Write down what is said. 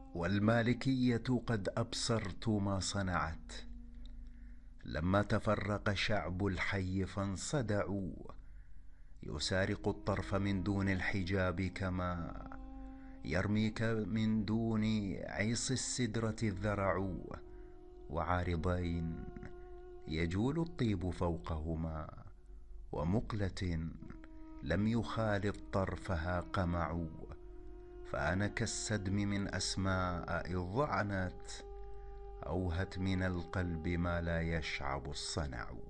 والمالكية قد أبصرت ما صنعت. لما تفرق شعب الحي فانصدعوا، يسارق الطرف من دون الحجاب، كما يرميك من دون عيص السدرة الذرع. وعارضين يجول الطيب فوقهما، ومقلة لم يخالط طرفها قمع. فأنا كالسدم من أسماء إذ ضعنت، أوهت من القلب ما لا يشعب الصنع.